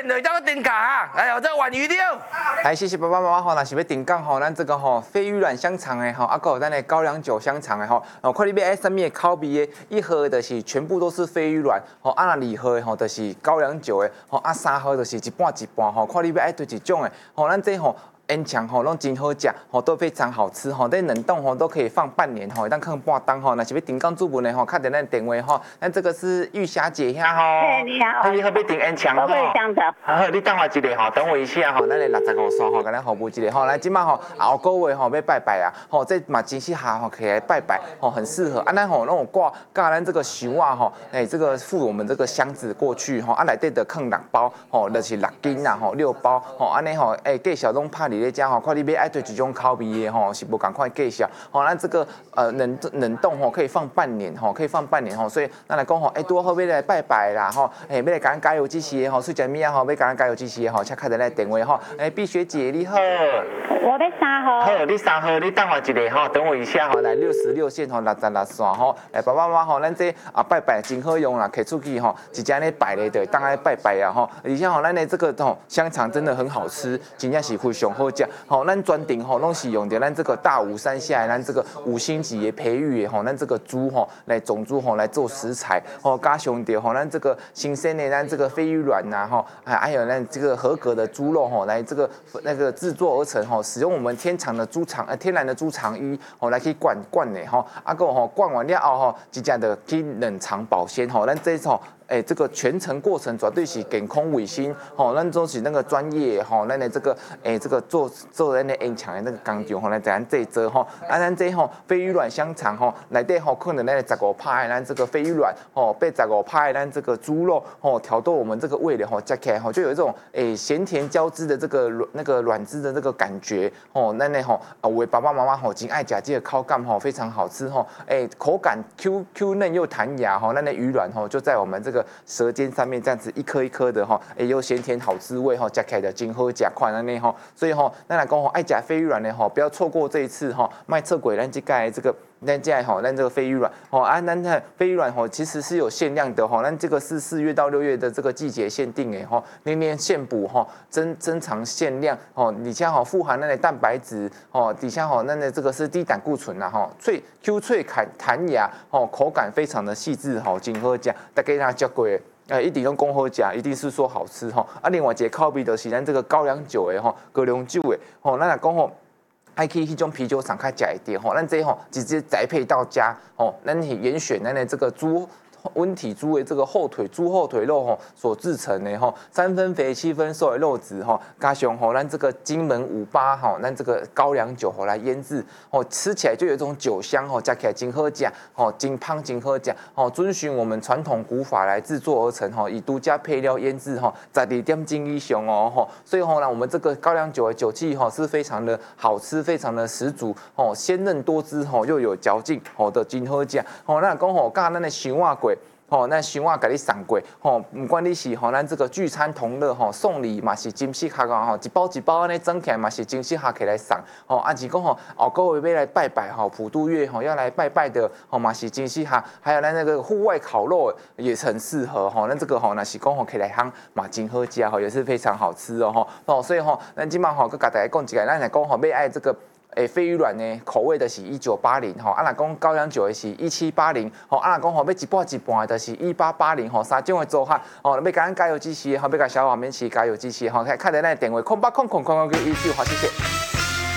现的，叫个顶卡啊！哎呦，这碗鱼料。 来，谢谢爸爸妈妈吼，若是要订购吼，咱这个吼飞鱼卵香肠的吼，啊，还有咱的高粱酒香肠的吼，看你要爱什么的口味的，一盒的是全部都是飞鱼卵，吼，啊，那二盒的吼就是高粱酒的，吼，啊，三盒就是一半一半吼，看你要爱对一种的，吼，咱这吼。烟肠吼，拢真好食，吼都非常好吃吼，在冷冻吼都可以放半年吼，当放半当吼，若是要订购注文的吼，看点咱电话吼，咱这个是玉霞姐遐吼， 你好， 你好要订烟肠吼， 我会香肠， 好，你等我一下吼，等我一下吼，咱来65刷吼，甲咱服务一下吼，来即摆吼后个月吼要拜拜啊，吼这嘛真适合吼起来拜拜吼，很适合啊，咱吼那种挂咱这个箱啊吼，这个附我们这个箱子过去吼，啊内底的放6包吼，就是6斤啊吼，6包吼，安尼吼，介绍拢拍伫咧遮吼，看你要爱对一种口味的吼，是无共款介绍吼，咱这个冷冻吼可以放半年吼，可以放半年吼，所以咱来讲吼，多好要来拜拜啦吼，要来甲咱加油支持的吼，水食物啊吼，要甲咱加油支持的吼，请开在咱电话吼，碧雪姐你好， 我要3号， 好，你3号你等我一下吼，等我一下吼，来66线吼，66线吼，来爸爸妈妈吼，咱这拜拜真好用啦，摕出去吼，直接咧摆咧的，当来拜拜啊吼，而且吼咱的这个吼香肠真的很好吃，真正是非常好食，吼，咱专订吼拢是用的咱这个大武山下来咱这个5星级的培育的吼，咱这个猪吼来种猪吼来做食材吼，加上着吼咱这个新鲜的咱这个飞鱼卵呐吼，还有咱这个合格的猪肉吼来这个那个制作而成吼，使用我们天然的猪肠衣吼来去灌的吼，啊个吼灌完了后吼，真正的去冷藏保鲜吼，咱这种。这个全程过程绝对是健康卫生，吼，咱都是那个专业，吼，咱的这个，这个做咱的烟肠的那个工厂，吼，来咱这做，吼，啊，咱这吼飞鱼卵香肠，吼，内底吼可能咱15%的咱这个飞鱼卵，吼，85%的咱这个猪肉，吼，调到我们这个味蕾，吼，加起来，吼，就有一种咸甜交织的这个那个软汁的这个感觉，吼，咱呢吼，我爸爸妈妈吼真爱吃这个口感，吼，非常好吃，吼，口感 Q 嫩又弹牙，吼，咱的鱼卵，吼，就在我们这个舌尖上面这样子一颗一颗的哈，又咸甜好滋味哈，吃起来的真好吃款安尼哈，所以哈，咱来讲吼，爱吃飞鱼卵的哈，不要错过这一次哈，卖测鬼咱这个咱这吼，咱这个飞鱼卵吼啊，咱这飞鱼卵吼其实是有限量的哈，咱这个是4月到6月的这个季节限定的哈，年年现补哈，珍藏限量吼，底下吼富含那个蛋白质吼，底下吼那这个是低胆固醇呐哈，Q 脆弹牙吼，口感非常的细致吼，真好吃，大家吃过。一定用讲好食，一定是说好吃吼。啊，另外一个口味就是咱这个高粱酒的吼，高粱酒的吼，咱来讲吼。爱去迄种啤酒厂较食一点吼，咱这吼直接宅配到家吼，咱是严选咱的这个温体猪的这个猪后腿肉吼所制成的吼，3分肥7分瘦的肉质吼，加上吼咱这个金门58吼，咱这个高粱酒吼来腌制吼，吃起来就有一种酒香吼，吃起来真好食吼，真香真好食吼，遵循我们传统古法来制作而成吼，以独家配料腌制吼，12点钟以上哦吼，所以吼呢，我们这个高粱酒的酒气吼是非常的好吃，非常的十足吼，鲜嫩多汁吼，又有嚼劲吼的真好食吼，咱讲吼，甲咱的香蛙粿。吼，咱想我给你送过，吼，不管你是吼咱这个聚餐同乐吼，送礼嘛是真适合啊吼，一包一包安尼装起来嘛是真适合起来送，吼，啊是讲吼后个月要来拜拜吼，普渡月吼要来拜拜的，吼嘛是真适合，还有咱那个户外烤肉也是很适合吼，咱这个吼那是讲吼起来香嘛真好食吼，也是非常好吃哦吼，所以吼咱今晚吼佮大家讲一个，咱来讲吼要爱这个。飞鱼卵呢，口味的是1980吼，啊若讲高粱酒的是1780吼，啊若讲吼要一半一半的是1880吼，三种的组合吼，要甲咱加油支持吼，要甲小华免起加油支持吼，看在咱的电话08000919，好谢谢。